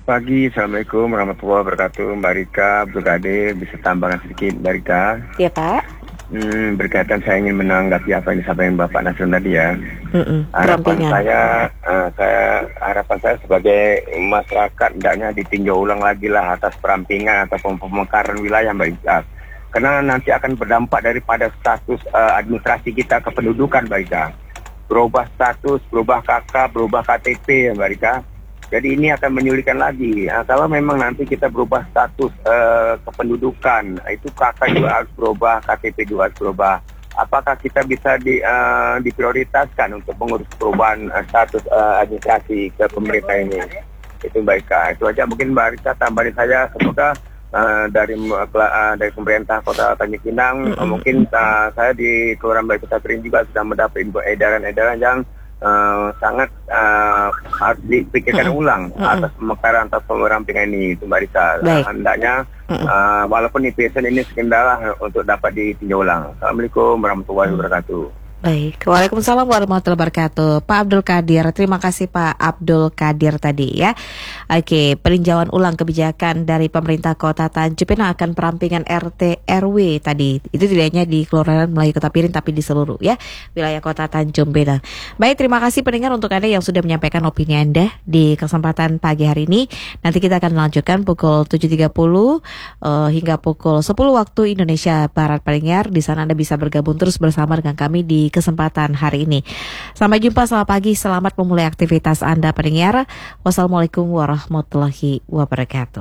Pagi, Assalamualaikum warahmatullahi wabarakatuh. Mbak Rika, Abdul Qadir, bisa tambahkan sedikit Mbak Rika? Iya Pak. Berkaitan saya ingin menanggapi apa yang disampaikan Bapak Nasrun tadi ya. Perampingan. Harapan saya sebagai masyarakat hendaknya ditinjau ulang lagi lah atas perampingan atau pemekaran wilayah Mbak Rika. Karena nanti akan berdampak daripada status administrasi kita kependudukan Mbak Rika. Berubah status, berubah KK, berubah KTP ya Mbak Rika. Jadi ini akan menyulitkan lagi. Kalau memang nanti kita berubah status kependudukan, itu KK juga harus berubah, KTP juga harus berubah. Apakah kita bisa diprioritaskan untuk mengurus perubahan status administrasi ke pemerintah ini? Itu Mbak Rika. Itu aja mungkin Mbak Rika tambahin saya. Semoga dari pemerintah Kota Tanjung Pinang, mungkin saya di Kelurahan Baik Kota juga sudah mendapat edaran-edaran yang sangat harus dipikirkan ulang atas pemekaran atau perampingan ini, itu Mbak Rika. Hendaknya walaupun IPSN ini sekendala untuk dapat ditinjau ulang. Assalamualaikum warahmatullahi wabarakatuh. Baik, Waalaikumsalam warahmatullahi wabarakatuh. Pak Abdul Qadir, terima kasih Pak Abdul Qadir tadi ya. Oke, peninjauan ulang kebijakan dari pemerintah Kota Tanjung Pinang akan perampingan RT RW tadi. Itu tidak hanya di Kelurahan Melayu Kota Piring tapi di seluruh ya wilayah Kota Tanjung Pinang. Baik, terima kasih pendengar untuk Anda yang sudah menyampaikan opini Anda di kesempatan pagi hari ini. Nanti kita akan lanjutkan pukul 7.30 hingga pukul 10 waktu Indonesia Barat pendengar. Di sana Anda bisa bergabung terus bersama dengan kami di kesempatan hari ini. Sampai jumpa, selamat pagi, selamat memulai aktivitas Anda pendengar. Wassalamualaikum warahmatullahi wabarakatuh.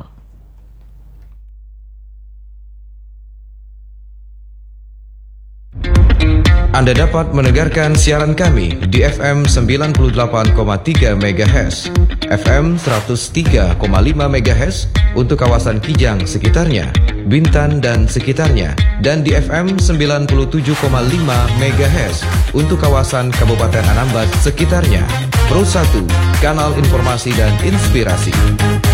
Anda dapat mendengarkan siaran kami di FM 98,3 MHz, FM 103,5 MHz untuk kawasan Kijang sekitarnya, Bintan dan sekitarnya, dan di FM 97,5 MHz untuk kawasan Kabupaten Anambas sekitarnya. Pro 1, kanal informasi dan inspirasi.